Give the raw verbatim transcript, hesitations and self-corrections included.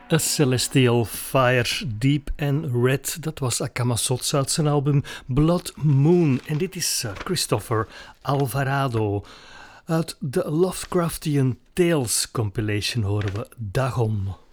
A Celestial Fire, Deep and Red. Dat was Akama Sots uit zijn album Blood Moon. En dit is uh, Christopher Alvarado. Uit de Lovecraftian Tales compilation horen we Dagon.